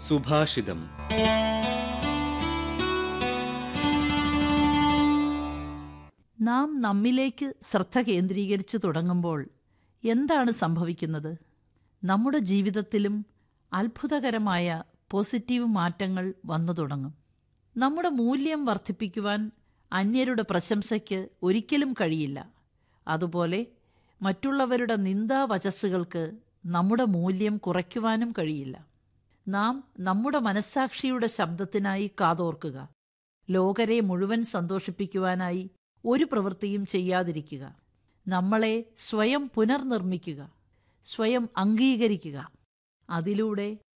സുഭാഷിതം. നാം നമ്മിലേക്ക് ശ്രദ്ധ കേന്ദ്രീകരിച്ചു തുടങ്ങുമ്പോൾ എന്താണ് സംഭവിക്കുന്നത്? നമ്മുടെ ജീവിതത്തിലും അത്ഭുതകരമായ പോസിറ്റീവ് മാറ്റങ്ങൾ വന്നു തുടങ്ങും. നമ്മുടെ മൂല്യം വർദ്ധിപ്പിക്കുവാൻ അന്യരുടെ പ്രശംസയ്ക്ക് ഒരിക്കലും കഴിയില്ല. അതുപോലെ മറ്റുള്ളവരുടെ നിന്ദാവചസ്സുകൾക്ക് നമ്മുടെ മൂല്യം കുറയ്ക്കുവാനും കഴിയില്ല. നാം നമ്മുടെ മനസ്സാക്ഷിയുടെ ശബ്ദത്തിനായി കാതോർക്കുക. ലോകരെ മുഴുവൻ സന്തോഷിപ്പിക്കുവാനായി ഒരു പ്രവൃത്തിയും ചെയ്യാതിരിക്കുക. നമ്മളെ സ്വയം പുനർനിർമ്മിക്കുക, സ്വയം അംഗീകരിക്കുക. അതിലൂടെ